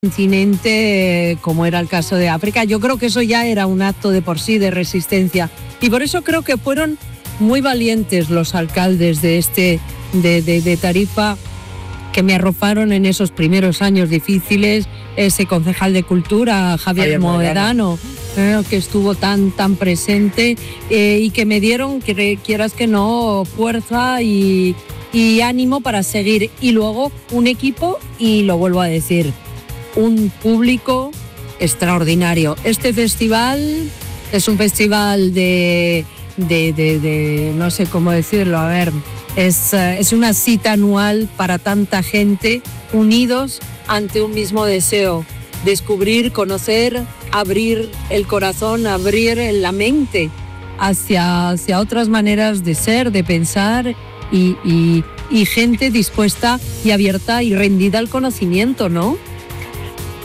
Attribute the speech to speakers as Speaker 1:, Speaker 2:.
Speaker 1: continente, como era el caso de África. Yo creo que eso ya era un acto de por sí de resistencia, y por eso creo que fueron muy valientes los alcaldes de Tarifa, que me arroparon en esos primeros años difíciles. Ese concejal de Cultura, Javier Mohedano, que estuvo tan presente, y que me dieron, quieras que no, fuerza y ánimo para seguir. Y luego un equipo, y lo vuelvo a decir, un público extraordinario. Este festival es un festival de no sé cómo decirlo, a ver, es una cita anual para tanta gente unidos ante un mismo deseo: descubrir, conocer, abrir el corazón, abrir la mente hacia otras maneras de ser, de pensar, y gente dispuesta y abierta y rendida al conocimiento, ¿no?